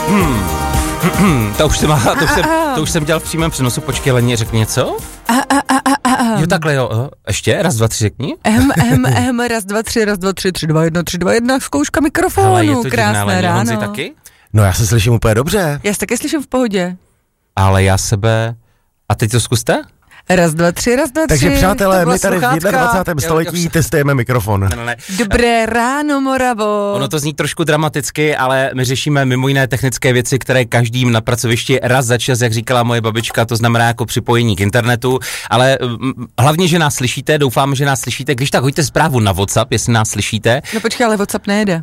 To už jsem dělal v přímém přenosu, počkej, Leni, řekni něco? Jo, takhle jo, ještě, raz, dva, tři, řekni. Raz, dva, tři, 3, 2, 1, 3, 2, 1, zkouška mikrofonu, hele, je to krásné divná, ráno. Honzi taky? No já se slyším úplně dobře. Já se taky slyším v pohodě. Ale já sebe... A teď to zkuste? Raz, dva, tři. Takže přátelé, my tady v sluchátka. 21. století testujeme mikrofon. Ne. Dobré ráno, Moravo. Ono to zní trošku dramaticky, ale my řešíme mimo jiné technické věci, které každým na pracovišti raz za čas, jak říkala moje babička, to znamená jako připojení k internetu, ale hlavně, že nás slyšíte, doufám, že nás slyšíte, když tak hoďte zprávu na WhatsApp, jestli nás slyšíte. No počkej, ale WhatsApp nejede.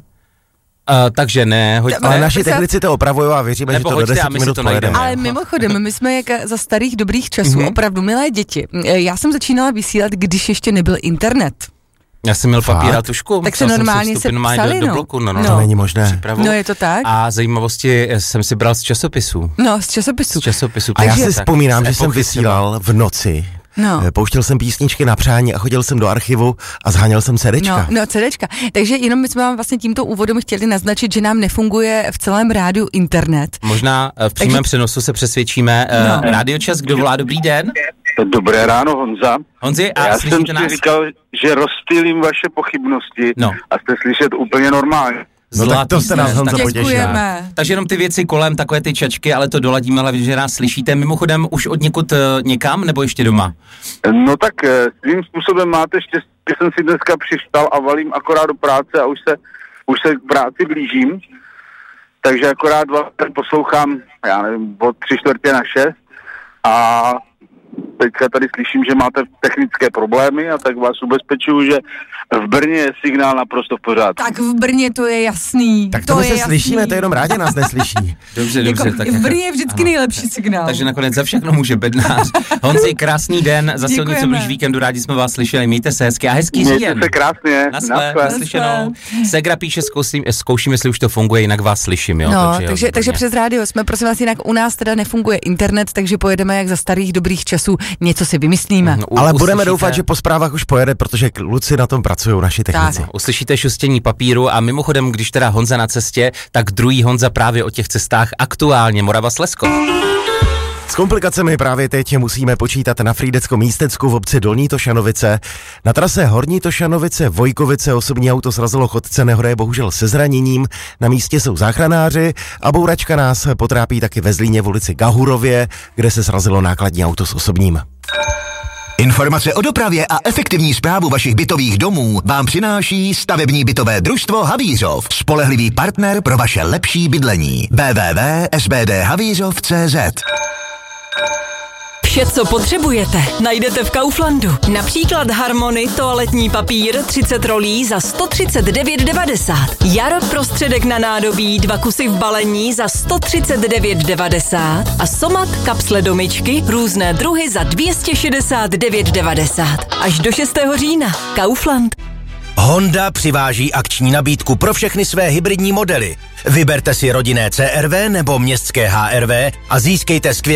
Takže ne, hoďte. Ale naši technici to opravují a věříme, že to do 10 minut pojedeme. Ale mimochodem, my jsme jak za starých dobrých časů, opravdu milé děti. Já jsem začínala vysílat, když ještě nebyl internet. Já jsem měl papír a tužku. Tak se normálně se psali, do bloku, no. To není možné. Přípravu. No je to tak. A zajímavosti jsem si bral z časopisů. No, z časopisů. A já si vzpomínám, že jsem vysílal v noci. No. Pouštěl jsem písničky na přání a chodil jsem do archivu a zháněl jsem CDčka. No, CDčka. Takže jenom my jsme vám vlastně tímto úvodem chtěli naznačit, že nám nefunguje v celém rádiu internet. Možná v přímém přenosu se přesvědčíme. Rádio Čas, kdo volá, dobrý den? Dobré ráno, Honza. Honzi, a já slyšíte jsem nás? si říkal, že rozptýlím vaše pochybnosti a jste slyšet úplně normálně. No tak to jste nás, Honzo, potěšil. Takže jenom ty věci kolem, takové ty čačky, ale to doladíme, hlavně, že nás slyšíte. Mimochodem už od někud někam, nebo ještě doma? No tak svým způsobem máte štěstí, že jsem si dneska přivstal a valím akorát do práce a už se k práci blížím. Takže akorát vás poslouchám, já nevím, od 5:45 a teďka tady slyším, že máte technické problémy a tak vás ubezpečuju, že v Brně je signál naprosto v pořádku. Tak v Brně to je jasný. Tak to my se slyšíme, to jenom Rádě nás neslyší. Dobře, tak v Brně je vždycky nejlepší signál. Takže nakonec za všechno může bednář. Honzi, krásný den, za silnici blíž víkendu, rádi jsme vás slyšeli, mějte se hezky a hezký říjen. Mějte se krásně. Naslyšenou. Segra píše, zkouším, jestli už to funguje, jinak vás slyším. Jo? No, takže přes rádio jsme, prosím vás, jinak u nás teda nefunguje internet, takže pojedeme jak za starých dobrých časů, něco si vymyslíme. Ale budeme doufat, že po zprávách už pojede, protože kluci na tom pracují, naši technici. Tak, uslyšíte šustění papíru a mimochodem, když teda Honza na cestě, tak druhý Honza právě o těch cestách aktuálně Morava Slezsko. S komplikacemi právě teď musíme počítat na Frýdecko-Místecku v obci Dolní Tošanovice. Na trase Horní Tošanovice Vojkovice osobní auto srazilo chodce, nehoda je bohužel se zraněním. Na místě jsou záchranáři a bouračka nás potrápí taky ve Zlíně v ulici Gahurově, kde se srazilo nákladní auto s osobním. Informace o dopravě a efektivní správu vašich bytových domů vám přináší stavební bytové družstvo Havířov, spolehlivý partner pro vaše lepší bydlení. www.sbdhavířov.cz. Vše, co potřebujete, najdete v Kauflandu. Například Harmony toaletní papír 30 rolí za 139,90. Jaro prostředek na nádobí 2 kusy v balení za 139,90 a Somat kapsle do myčky různé druhy za 269,90. Až do 6. října. Kaufland. Honda přiváží akční nabídku pro všechny své hybridní modely. Vyberte si rodinné CR-V nebo městské HR-V a získejte skvělé